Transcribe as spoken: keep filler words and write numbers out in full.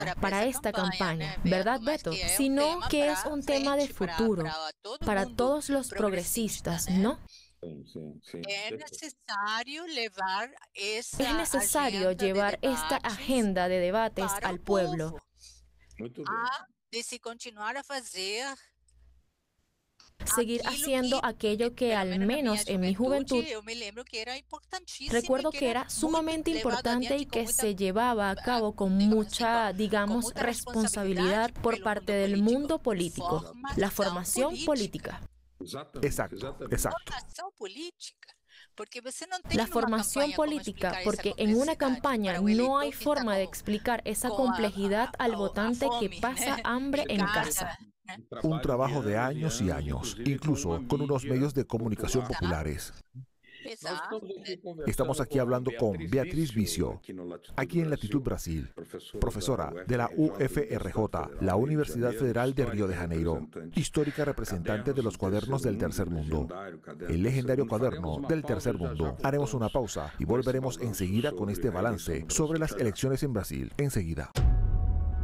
para esta campaña, ¿verdad, Beto? Sino que es un tema de futuro para todos los progresistas, ¿no? Es necesario llevar Es necesario llevar esta agenda de debates al pueblo. A de se continuar a hacer seguir haciendo aquello que al menos en mi juventud recuerdo que era sumamente importante y que se llevaba a cabo con mucha, digamos, responsabilidad por parte del mundo político, la formación política. Exacto, exacto. La formación política, porque en una campaña no hay forma de explicar esa complejidad al votante que pasa hambre en casa. Un trabajo de años y años, incluso con unos medios de comunicación populares. Estamos aquí hablando con Beatriz Vicio, aquí en Latitud Brasil, profesora de la U F R J, la Universidad Federal de Río de Janeiro, histórica representante de los cuadernos del Tercer Mundo, el legendario cuaderno del Tercer Mundo. Haremos una pausa y volveremos enseguida con este balance sobre las elecciones en Brasil. Enseguida.